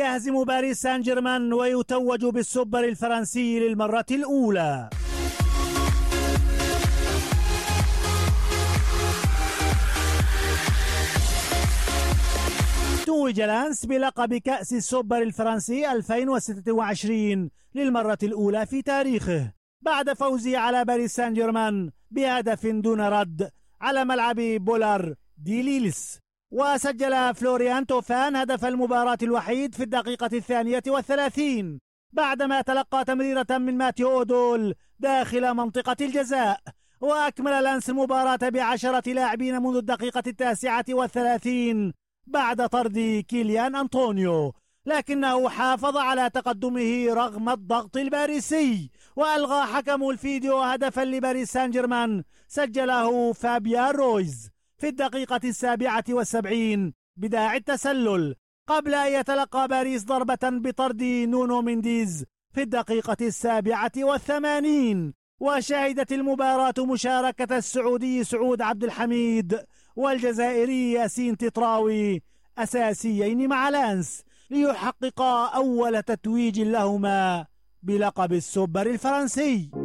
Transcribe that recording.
يهزم باريس سان جيرمان ويتوج بالسوبر الفرنسي للمرة الأولى. توج لانس بلقب كأس السوبر الفرنسي 2026 للمرة الأولى في تاريخه بعد فوزه على باريس سان جيرمان بهدف دون رد على ملعب بولار دي ليلس. وسجل فلوريان توفان هدف المباراة الوحيد في الدقيقة 32 بعدما تلقى تمريرة من ماتيو أودول داخل منطقة الجزاء. وأكمل لانس المباراة ب10 لاعبين منذ الدقيقة 39 بعد طرد كيليان أنطونيو، لكنه حافظ على تقدمه رغم الضغط الباريسي. وألغى حكم الفيديو هدفا لباريس سان جيرمان سجله فابيان رويز في الدقيقة 77 بداعي التسلل قبل أن يتلقى باريس ضربة بطرد نونو مينديز في الدقيقة 87. وشهدت المباراة مشاركة السعودي سعود عبد الحميد والجزائري ياسين تطراوي أساسيين مع لانس ليحققا أول تتويج لهما بلقب السوبر الفرنسي.